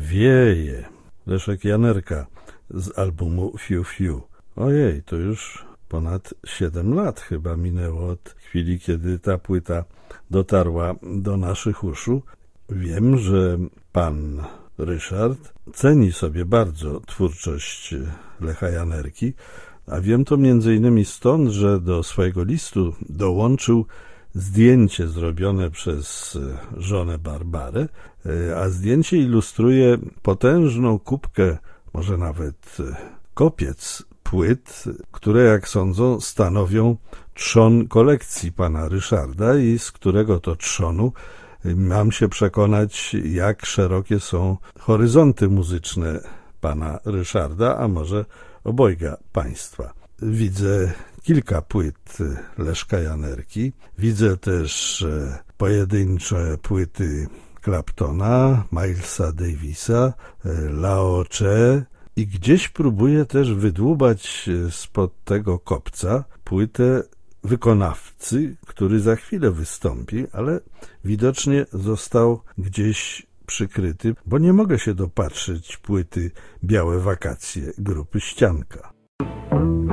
Wieje. Leszek Janerka z albumu Fiu Fiu. Ojej, to już ponad 7 lat chyba minęło od chwili, kiedy ta płyta dotarła do naszych uszu. Wiem, że pan Ryszard ceni sobie bardzo twórczość Lecha Janerki, a wiem to m.in. stąd, że do swojego listu dołączył zdjęcie zrobione przez żonę Barbarę, a zdjęcie ilustruje potężną kubkę, może nawet kopiec płyt, które, jak sądzą, stanowią trzon kolekcji pana Ryszarda i z którego to trzonu mam się przekonać, jak szerokie są horyzonty muzyczne pana Ryszarda, a może obojga państwa. Widzę kilka płyt Leszka Janerki, widzę też pojedyncze płyty Claptona, Milesa Davisa, Lao Che i gdzieś próbuję też wydłubać spod tego kopca płytę wykonawcy, który za chwilę wystąpi, ale widocznie został gdzieś przykryty, bo nie mogę się dopatrzeć płyty Białe wakacje grupy Ścianka.